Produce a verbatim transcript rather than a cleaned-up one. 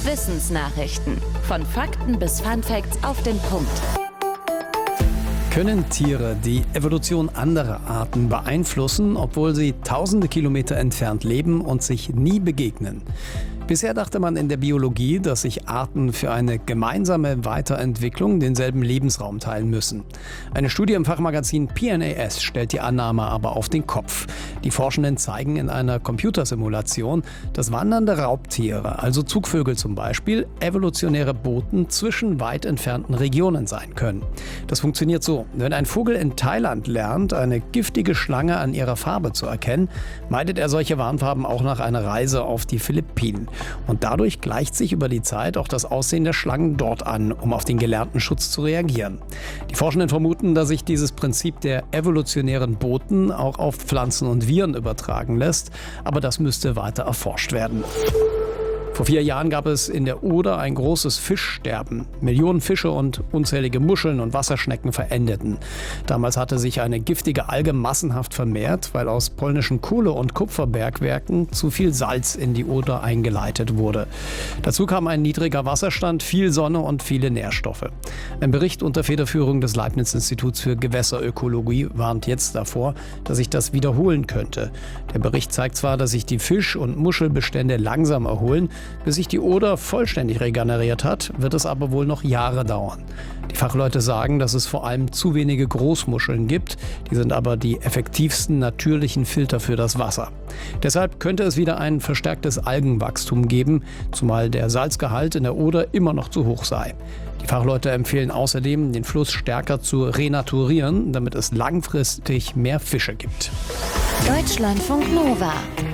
Wissensnachrichten. Von Fakten bis Funfacts auf den Punkt. Können Tiere die Evolution anderer Arten beeinflussen, obwohl sie tausende Kilometer entfernt leben und sich nie begegnen? Bisher dachte man in der Biologie, dass sich Arten für eine gemeinsame Weiterentwicklung denselben Lebensraum teilen müssen. Eine Studie im Fachmagazin P N A S stellt die Annahme aber auf den Kopf. Die Forschenden zeigen in einer Computersimulation, dass wandernde Raubtiere, also Zugvögel zum Beispiel, evolutionäre Boten zwischen weit entfernten Regionen sein können. Das funktioniert so: Wenn ein Vogel in Thailand lernt, eine giftige Schlange an ihrer Farbe zu erkennen, meidet er solche Warnfarben auch nach einer Reise auf die Philippinen. Und dadurch gleicht sich über die Zeit auch das Aussehen der Schlangen dort an, um auf den gelernten Schutz zu reagieren. Die Forschenden vermuten, dass sich dieses Prinzip der evolutionären Boten auch auf Pflanzen und Viren übertragen lässt, aber das müsste weiter erforscht werden. Vor vier Jahren gab es in der Oder ein großes Fischsterben. Millionen Fische und unzählige Muscheln und Wasserschnecken verendeten. Damals hatte sich eine giftige Alge massenhaft vermehrt, weil aus polnischen Kohle- und Kupferbergwerken zu viel Salz in die Oder eingeleitet wurde. Dazu kam ein niedriger Wasserstand, viel Sonne und viele Nährstoffe. Ein Bericht unter Federführung des Leibniz-Instituts für Gewässerökologie warnt jetzt davor, dass sich das wiederholen könnte. Der Bericht zeigt zwar, dass sich die Fisch- und Muschelbestände langsam erholen. Bis sich die Oder vollständig regeneriert hat, wird es aber wohl noch Jahre dauern. Die Fachleute sagen, dass es vor allem zu wenige Großmuscheln gibt. Die sind aber die effektivsten natürlichen Filter für das Wasser. Deshalb könnte es wieder ein verstärktes Algenwachstum geben, zumal der Salzgehalt in der Oder immer noch zu hoch sei. Die Fachleute empfehlen außerdem, den Fluss stärker zu renaturieren, damit es langfristig mehr Fische gibt. Deutschlandfunk Nova.